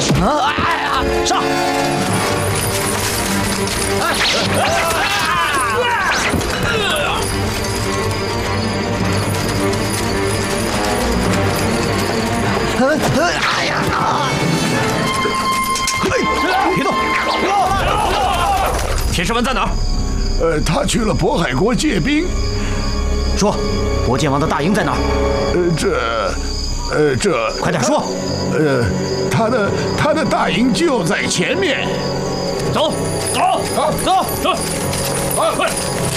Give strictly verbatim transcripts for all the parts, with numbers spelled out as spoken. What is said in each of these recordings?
啊！哎呀，上！哎呀！别动！铁狮文在哪儿？ 呃，他去了渤海国借兵。 说，国剑王的大营在哪儿？ 呃，这，呃，这， 快点说。 呃，他的他的大营就在前面。 走，走，走，走，走，快快！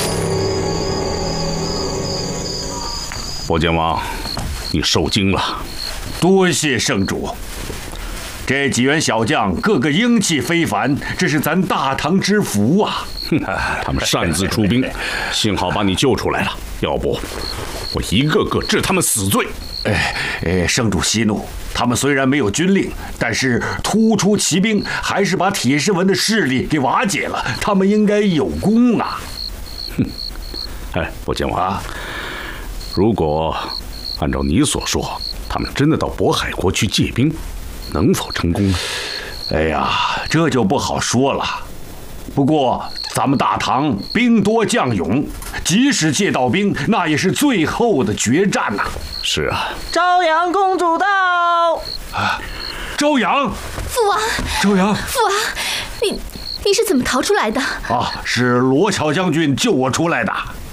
渤剑王，你受惊了。 多谢圣主。这几员小将个个英气非凡，这是咱大唐之福啊！ 哼，他们擅自出兵，幸好把你救出来了，要不我一个个治他们死罪。 哎哎，圣主息怒，他们虽然没有军令，但是突出骑兵，还是把铁狮文的势力给瓦解了，他们应该有功啊！ 哼，哎，渤剑王啊，如果按照你所说，他们真的到渤海国去借兵，能否成功呢？ 哎呀，这就不好说了。不过咱们大唐兵多将勇，即使借到兵，那也是最后的决战呐、啊。 是啊。 朝阳公主到。 啊，朝阳。 父王。 朝阳。 父王，你你是怎么逃出来的？ 啊，是罗巧将军救我出来的。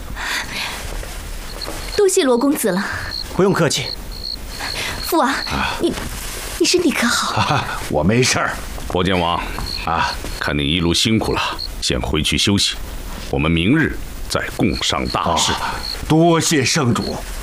多谢罗公子了。 不用客气。 父王，你你身体可好？ 啊、我没事儿。 渤剑王啊，看你一路辛苦了，先回去休息。我们明日再共商大事。 啊、多谢圣主。